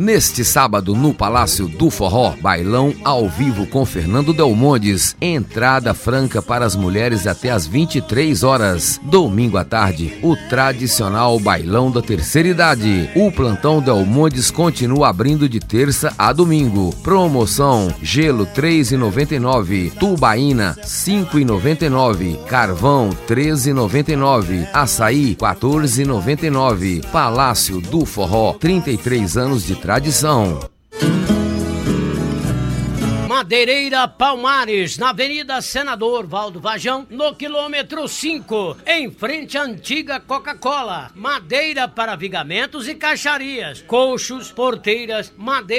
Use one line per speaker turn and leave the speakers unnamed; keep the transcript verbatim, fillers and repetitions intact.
Neste sábado, no Palácio do Forró, bailão ao vivo com Fernando Delmondes. Entrada franca para as mulheres até às vinte e três horas. Domingo à tarde, o tradicional bailão da terceira idade. O plantão Delmondes continua abrindo de terça a domingo. Promoção: gelo três reais e noventa e nove centavos, tubaína cinco reais e noventa e nove centavos, carvão treze reais e noventa e nove centavos, açaí quatorze reais e noventa e nove centavos. Palácio do Forró, trinta e três anos de tradição.
Madeireira Palmares, na Avenida Senador Valdo Vajão, no quilômetro cinco, em frente à antiga Coca-Cola. Madeira para vigamentos e caixarias, colchos, porteiras, madeira